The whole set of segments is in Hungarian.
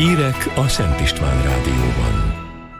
Hírek a Szent István Rádióban.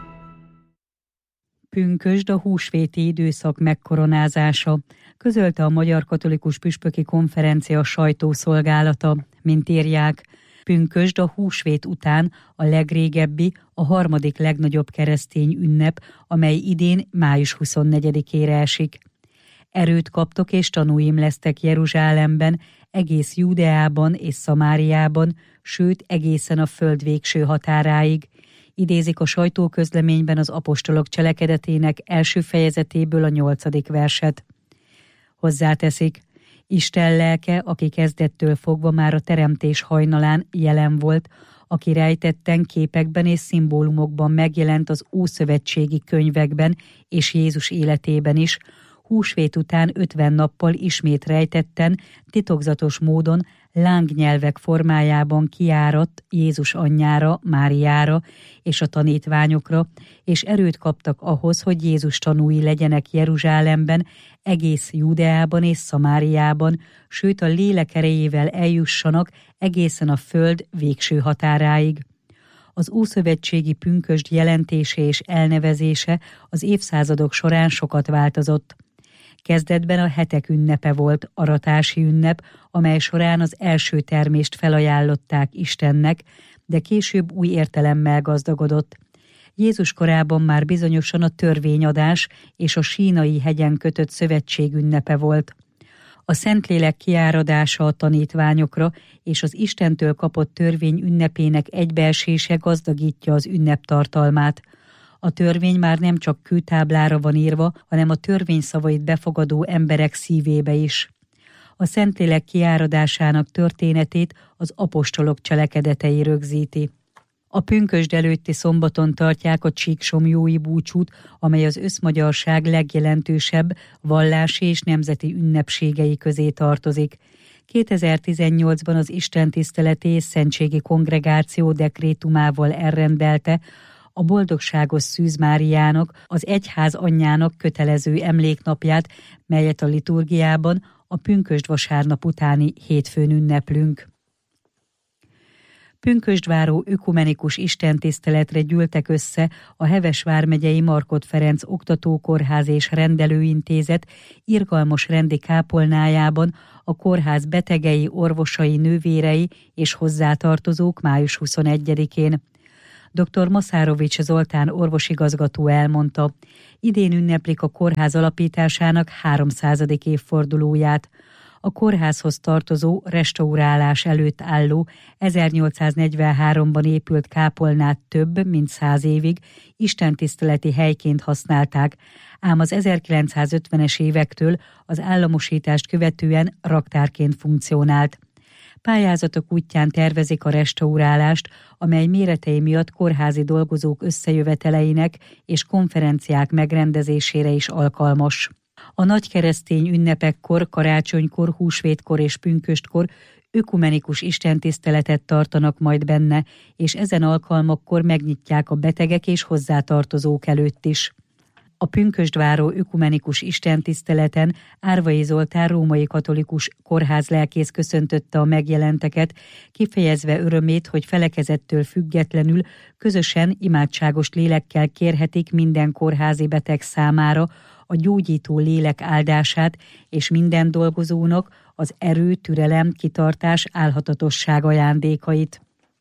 Pünkösd a húsvéti időszak megkoronázása, közölte a Magyar Katolikus Püspöki Konferencia sajtószolgálata, mint írják. Pünkösd a húsvét után a legrégebbi, a harmadik legnagyobb keresztény ünnep, amely idén május 24-ére esik. Erőt kaptok és tanúim lesztek Jeruzsálemben, egész Júdeában és Szamáriában, sőt egészen a föld végső határáig. Idézik a sajtóközleményben az apostolok cselekedetének első fejezetéből a 8. verset. Hozzáteszik, Isten lelke, aki kezdettől fogva már a teremtés hajnalán jelen volt, aki rejtetten képekben és szimbólumokban megjelent az ószövetségi könyvekben és Jézus életében is, húsvét után 50 nappal ismét rejtetten, titokzatos módon lángnyelvek formájában kiáradt Jézus anyjára, Máriára és a tanítványokra, és erőt kaptak ahhoz, hogy Jézus tanúi legyenek Jeruzsálemben, egész Júdeában és Szamáriában, sőt a lélek erejével eljussanak egészen a föld végső határáig. Az ószövetségi pünkösd jelentése és elnevezése az évszázadok során sokat változott. Kezdetben a hetek ünnepe volt, aratási ünnep, amely során az első termést felajánlották Istennek, de később új értelemmel gazdagodott. Jézus korában már bizonyosan a törvényadás és a Sínai hegyen kötött szövetség ünnepe volt. A Szentlélek kiáradása a tanítványokra és az Istentől kapott törvény ünnepének egybeesése gazdagítja az ünnep tartalmát. A törvény már nem csak kőtáblára van írva, hanem a törvény szavait befogadó emberek szívébe is. A Szentlélek kiáradásának történetét az apostolok cselekedetei rögzíti. A pünkösd előtti szombaton tartják a csíksomlyói búcsút, amely az összmagyarság legjelentősebb vallási és nemzeti ünnepségei közé tartozik. 2018-ban az istentiszteleti és szentségi kongregáció dekrétumával elrendelte a boldogságos Szűz Máriának, az egyház anyjának kötelező emléknapját, melyet a liturgiában a pünkösd vasárnap utáni hétfőn ünneplünk. Pünkösdváró ökumenikus istentiszteletre gyűltek össze a Heves vármegyei Markhot Ferenc Oktatókórház és Rendelőintézet irgalmos rendi kápolnájában a kórház betegei, orvosai, nővérei és hozzátartozók május 21-én. Dr. Maszárovics Zoltán orvosigazgató elmondta, idén ünneplik a kórház alapításának 300. évfordulóját. A kórházhoz tartozó, restaurálás előtt álló 1843-ban épült kápolnát több mint 100 évig istentiszteleti helyként használták, ám az 1950-es évektől az államosítást követően raktárként funkcionált. Pályázatok útján tervezik a restaurálást, amely méretei miatt kórházi dolgozók összejöveteleinek és konferenciák megrendezésére is alkalmas. A nagy keresztény ünnepekkor, karácsonykor, húsvétkor és pünköstkor ökumenikus istentiszteletet tartanak majd benne, és ezen alkalmakkor megnyitják a betegek és hozzátartozók előtt is. A pünkösdváró ökumenikus istentiszteleten Árvai Zoltán római katolikus kórházlelkész köszöntötte a megjelenteket, kifejezve örömét, hogy felekezettől függetlenül közösen imádságos lélekkel kérhetik minden kórházi beteg számára a gyógyító lélek áldását, és minden dolgozónak az erő, türelem, kitartás, álhatatosság ajándékait.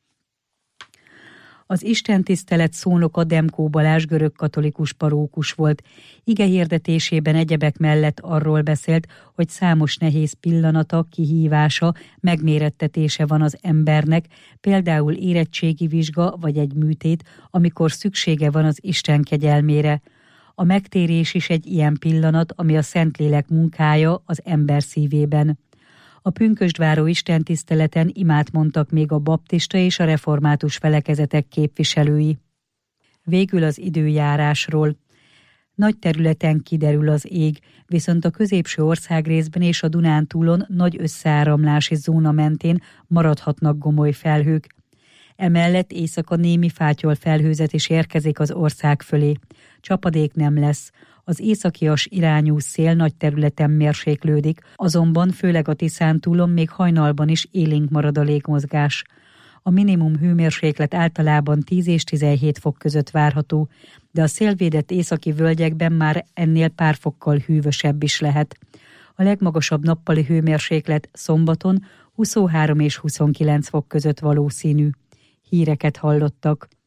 Az istentisztelet szónoka Demkó Balázs görög katolikus parókus volt. Ige hirdetésében egyebek mellett arról beszélt, hogy számos nehéz pillanata, kihívása, megmérettetése van az embernek, például érettségi vizsga vagy egy műtét, amikor szüksége van az Isten kegyelmére. A megtérés is egy ilyen pillanat, ami a Szentlélek munkája az ember szívében. A pünkösdváró istentiszteleten imát mondtak még a baptista és a református felekezetek képviselői. Végül az időjárásról. Nagy területen kiderül az ég, viszont a középső országrészben és a Dunántúlon nagy összeáramlási zóna mentén maradhatnak gomoly felhők. Emellett éjszaka némi fátyol felhőzet is érkezik az ország fölé. Csapadék nem lesz. Az északias irányú szél nagy területen mérséklődik, azonban főleg a Tiszántúlon még hajnalban is élénk marad a légmozgás. A minimum hőmérséklet általában 10 és 17 fok között várható, de a szélvédett északi völgyekben már ennél pár fokkal hűvösebb is lehet. A legmagasabb nappali hőmérséklet szombaton 23 és 29 fok között valószínű. Híreket hallottak.